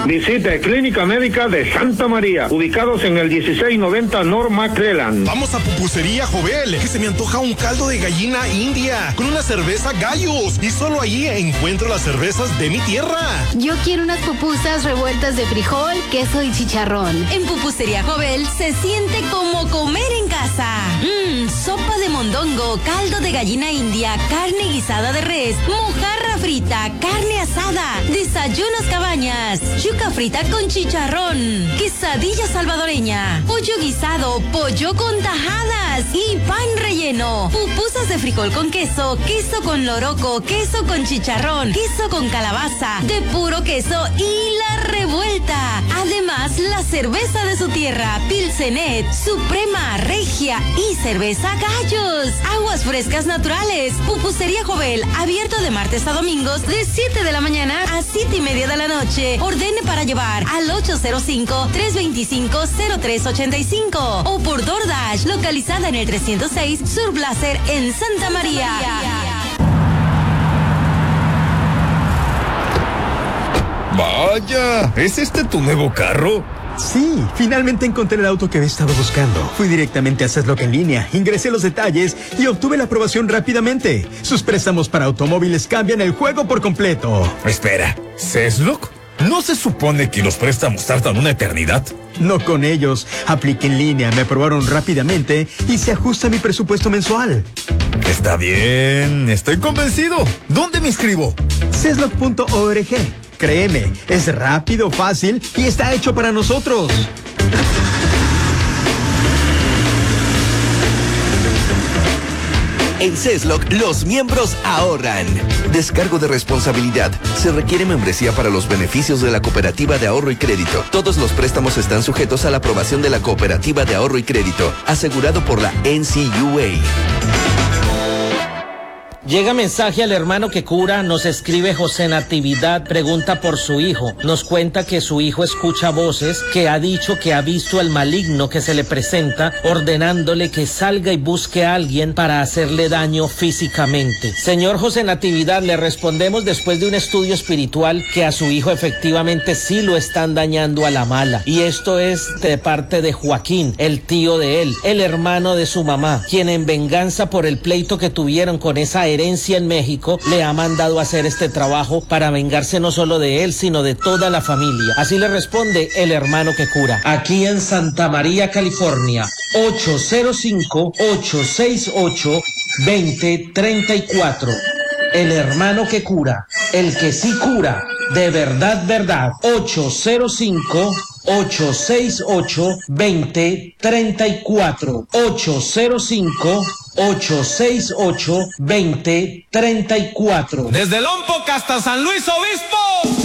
Visite Clínica Médica de Santa María, ubicados en el 1690 North McClellan. Vamos a Pupusería Jovel, que se me antoja un caldo de gallina india con una cerveza Gallos, y solo allí encuentro las cervezas de mi tierra. Yo quiero unas pupusas revueltas de frijol, queso y chicharrón. En Pupusería Jovel se siente como comer en casa. Sopa de mondongo, caldo de gallina india, carne guisada de res, mojarra frita, carne asada, desayunos cabañas, yuca frita con chicharrón, quesadilla salvadoreña, pollo guisado, pollo con tajadas y pan relleno, pupusas de frijol con queso, queso con loroco, queso con chicharrón, queso con calabaza, de puro queso y la revuelta. Además, la cerveza de su tierra, Pilsenet, Suprema, Regia y cerveza Gallos. Aguas frescas naturales. Pupusería Jovel, abierto de martes a domingos de 7 de la mañana a 7:30 de la noche. Ordene para llevar al 805-325-0385 o por DoorDash, localizada en el 306 Sur Blaser en Santa María. Vaya, ¿es este tu nuevo carro? Sí, finalmente encontré el auto que había estado buscando. Fui directamente a CESLOC en línea, ingresé los detalles y obtuve la aprobación rápidamente. Sus préstamos para automóviles cambian el juego por completo. Espera, ¿CESLOC? ¿No se supone que los préstamos tardan una eternidad? No con ellos. Apliqué en línea, me aprobaron rápidamente y se ajusta mi presupuesto mensual. Está bien, estoy convencido. ¿Dónde me inscribo? CESLOC.org. Créeme, es rápido, fácil y está hecho para nosotros. En CESLOC, los miembros ahorran. Descargo de responsabilidad. Se requiere membresía para los beneficios de la Cooperativa de Ahorro y Crédito. Todos los préstamos están sujetos a la aprobación de la Cooperativa de Ahorro y Crédito, asegurado por la NCUA. Llega mensaje al hermano que cura, nos escribe José Natividad, pregunta por su hijo, nos cuenta que su hijo escucha voces, que ha dicho que ha visto al maligno que se le presenta, ordenándole que salga y busque a alguien para hacerle daño físicamente. Señor José Natividad, le respondemos después de un estudio espiritual que a su hijo efectivamente sí lo están dañando a la mala, y esto es de parte de Joaquín, el tío de él, el hermano de su mamá, quien en venganza por el pleito que tuvieron con esa herencia en México, le ha mandado a hacer este trabajo para vengarse no solo de él, sino de toda la familia. Así le responde el hermano que cura. Aquí en Santa María, California, 805-868-2034. El hermano que cura, el que sí cura, de verdad, verdad. 805-868-2034. 805-868-2034. Desde Lompoc hasta San Luis Obispo.